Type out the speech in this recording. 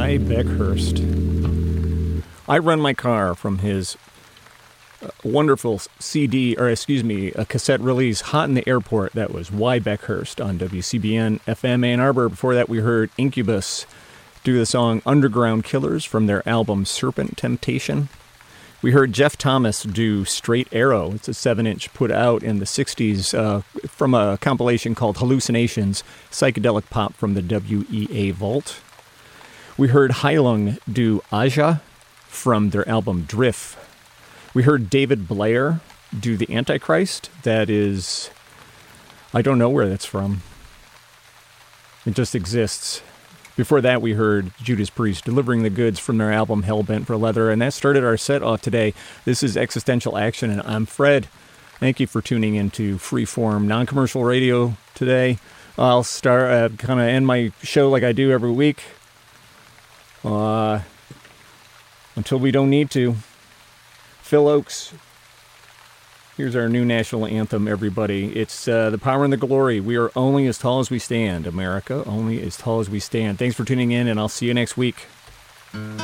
Why Beckhurst. I Run My Car from his wonderful a cassette release, Hot in the Airport. That was Why Beckhurst on WCBN FM Ann Arbor. Before that, we heard Incubus do the song Underground Killers from their album Serpent Temptation. We heard Jeff Thomas do Straight Arrow. It's a 7-inch put out in the 60s from a compilation called Hallucinations, psychedelic pop from the WEA Vault. We heard Heilung do Aja from their album Drift. We heard David Blair do The Antichrist. That is, I don't know where that's from. It just exists. Before that, we heard Judas Priest delivering the goods from their album Hellbent for Leather, and that started our set off today. This is Existential Action, and I'm Fred. Thank you for tuning into Freeform non-commercial radio today. I'll start kind of end my show like I do every week, until we don't need to. Phil Oakes. Here's our new national anthem, everybody. It's The Power and the Glory. We are only as tall as we stand, America. Only as tall as we stand. Thanks for tuning in, and I'll see you next week.